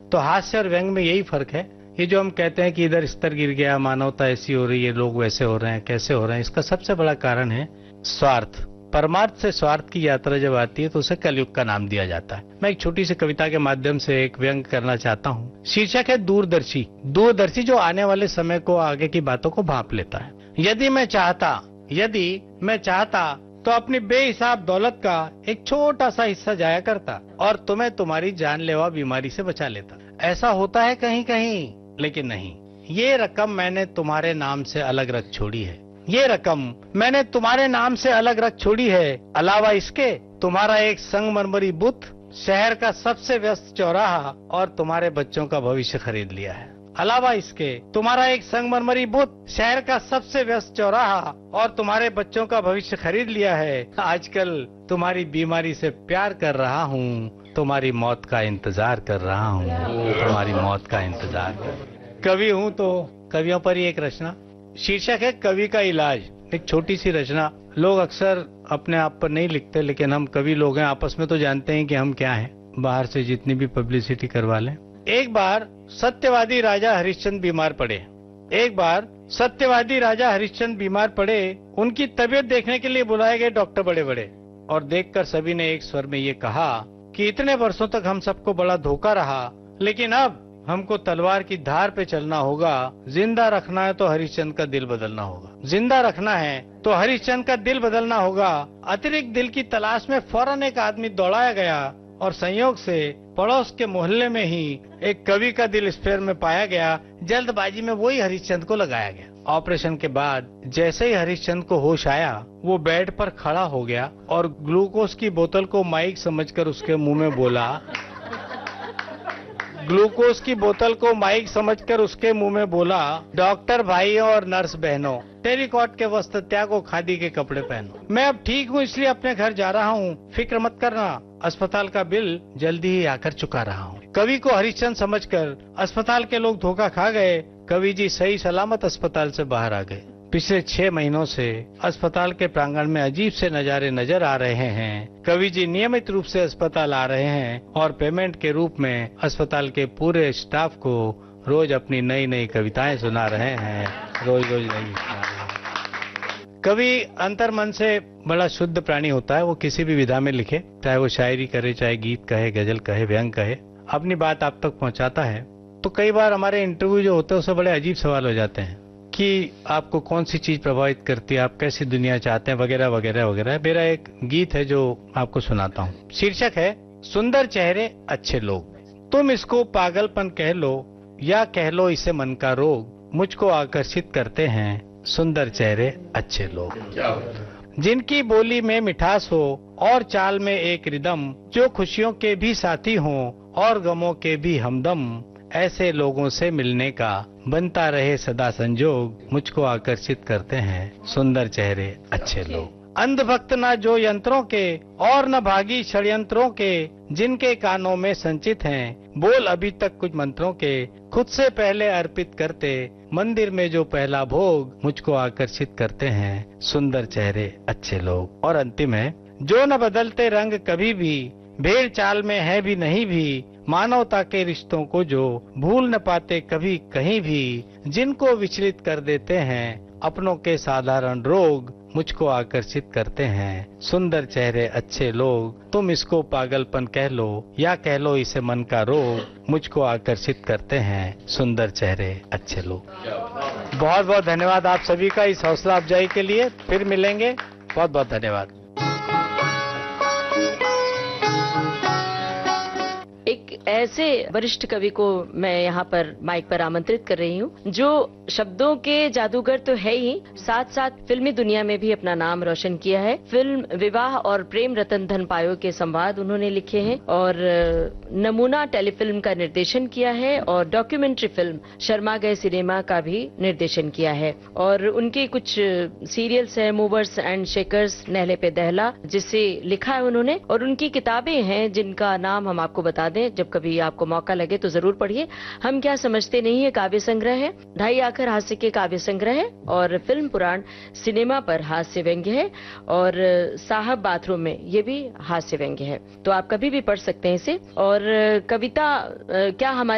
तो हास्य और व्यंग में यही फर्क है। ये जो हम कहते हैं कि इधर स्तर गिर गया, मानवता ऐसी हो रही है, लोग वैसे हो रहे हैं, कैसे हो रहे हैं, इसका सबसे बड़ा कारण है स्वार्थ। परमार्थ से स्वार्थ की यात्रा जब आती है तो उसे कलयुग का नाम दिया जाता है। मैं एक छोटी सी कविता के माध्यम से एक व्यंग करना चाहता हूँ। शीर्षक है दूरदर्शी। दूरदर्शी जो आने वाले समय को, आगे की बातों को भांप लेता है। यदि मैं चाहता तो अपनी बेहिसाब दौलत का एक छोटा सा हिस्सा जाया करता और तुम्हें तुम्हारी जानलेवा बीमारी से बचा लेता। ऐसा होता है कहीं कहीं, लेकिन नहीं। ये रकम मैंने तुम्हारे नाम से अलग रख छोड़ी है। ये रकम मैंने तुम्हारे नाम से अलग रख छोड़ी है। अलावा इसके तुम्हारा एक संगमरमरी बुत, शहर का सबसे व्यस्त चौराहा और तुम्हारे बच्चों का भविष्य खरीद लिया है। अलावा इसके तुम्हारा एक संगमरमरी बुत, शहर का सबसे व्यस्त चौराहा और तुम्हारे बच्चों का भविष्य खरीद लिया है। आजकल तुम्हारी बीमारी से प्यार कर रहा हूँ, तुम्हारी मौत का इंतजार कर रहा हूँ, तुम्हारी मौत का इंतजार। कवि हूँ तो कवियों पर ही एक रचना। शीर्षक है कवि का इलाज। एक छोटी सी रचना। लोग अक्सर अपने आप पर नहीं लिखते, लेकिन हम कवि लोग हैं, आपस में तो जानते हैं कि हम क्या हैं, बाहर से जितनी भी पब्लिसिटी करवा लें। एक बार सत्यवादी राजा हरिश्चंद्र बीमार पड़े। बीमार पड़े। उनकी तबीयत देखने के लिए बुलाए गए डॉक्टर बड़े बड़े, और देखकर सभी ने एक स्वर में ये कहा कि इतने वर्षों तक हम सबको बड़ा धोखा रहा, लेकिन अब हमको तलवार की धार पे चलना होगा। जिंदा रखना है तो हरिश्चंद्र का दिल बदलना होगा। अतिरिक्त दिल की तलाश में फौरन एक आदमी दौड़ाया गया और संयोग से पड़ोस के मोहल्ले में ही एक कवि का दिल स्पेयर में पाया गया। जल्दबाजी में वही हरिश्चंद्र को लगाया गया। ऑपरेशन के बाद जैसे ही हरिश्चंद्र को होश आया, वो बेड पर खड़ा हो गया और ग्लूकोज की बोतल को माइक समझकर उसके मुंह में बोला, डॉक्टर भाइयों और नर्स बहनों, टेरिकॉट के वस्त्र त्यागो, खादी के कपड़े पहनो। मैं अब ठीक हूँ, इसलिए अपने घर जा रहा हूँ, फिक्र मत करना, अस्पताल का बिल जल्दी ही आकर चुका रहा हूँ। कवि को हरिश्चंद्र समझकर अस्पताल के लोग धोखा खा गए। कवि जी सही सलामत अस्पताल से बाहर आ गए। पिछले 6 महीनों से अस्पताल के प्रांगण में अजीब से नजारे नजर आ रहे हैं। कवि जी नियमित रूप से अस्पताल आ रहे हैं और पेमेंट के रूप में अस्पताल के पूरे स्टाफ को रोज अपनी नई नई कविताएं सुना रहे हैं। रोज नई सुना रहे हैं। कवि अंतर्मन से बड़ा शुद्ध प्राणी होता है। वो किसी भी विधा में लिखे, चाहे वो शायरी करे, चाहे गीत कहे, गजल कहे, व्यंग कहे, अपनी बात आप तक पहुंचाता है। तो कई बार हमारे इंटरव्यू जो होते हैं उससे बड़े अजीब सवाल हो जाते हैं कि आपको कौन सी चीज प्रभावित करती है, आप कैसी दुनिया चाहते हैं, वगैरह वगैरह वगैरह। मेरा एक गीत है जो आपको सुनाता हूँ। शीर्षक है सुंदर चेहरे अच्छे लोग। तुम इसको पागलपन कह लो या कह लो इसे मन का रोग, मुझको आकर्षित करते हैं सुंदर चेहरे अच्छे लोग। जिनकी बोली में मिठास हो और चाल में एक रिदम, जो खुशियों के भी साथी हों और गमों के भी हमदम, ऐसे लोगों से मिलने का बनता रहे सदा संजोग, मुझको आकर्षित करते हैं सुंदर चेहरे अच्छे लोग। अंधभक्त न जो यंत्रों के और न भागी षड्यंत्रों के, जिनके कानों में संचित हैं बोल अभी तक कुछ मंत्रों के, खुद से पहले अर्पित करते मंदिर में जो पहला भोग, मुझको आकर्षित करते हैं सुंदर चेहरे अच्छे लोग। और अंतिम है, जो न बदलते रंग कभी भी, भेड़ चाल में है भी नहीं भी, मानवता के रिश्तों को जो भूल न पाते कभी कहीं भी, जिनको विचलित कर देते हैं अपनों के साधारण रोग, मुझको आकर्षित करते हैं सुंदर चेहरे अच्छे लोग। तुम इसको पागलपन कह लो या कह लो इसे मन का रोग, मुझको आकर्षित करते हैं सुंदर चेहरे अच्छे लोग। बहुत बहुत धन्यवाद आप सभी का इस हौसला अफजाई के लिए। फिर मिलेंगे। बहुत बहुत धन्यवाद। ऐसे वरिष्ठ कवि को मैं यहाँ पर माइक पर आमंत्रित कर रही हूँ, जो शब्दों के जादूगर तो है ही, साथ साथ फिल्मी दुनिया में भी अपना नाम रोशन किया है। फिल्म विवाह और प्रेम रतन धन पायो के संवाद उन्होंने लिखे हैं और नमूना टेलीफिल्म का निर्देशन किया है और डॉक्यूमेंट्री फिल्म शर्मा गए सिनेमा का भी निर्देशन किया है। और उनके कुछ सीरियल्स है, मूवर्स एंड शेकर्स, नहले पे दहला, जिसे लिखा है उन्होंने, और उनकी किताबें हैं जिनका नाम हम आपको बता दें, जब कभी आपको मौका लगे तो जरूर पढ़िए। हम क्या समझते नहीं है काव्य संग्रह है, ढाई आखर हास्य के काव्य संग्रह है, और फिल्म पुराण सिनेमा पर हास्य व्यंग्य है, और साहब बाथरूम में ये भी हास्य व्यंग्य है। तो आप कभी भी पढ़ सकते हैं इसे। और कविता क्या हमारे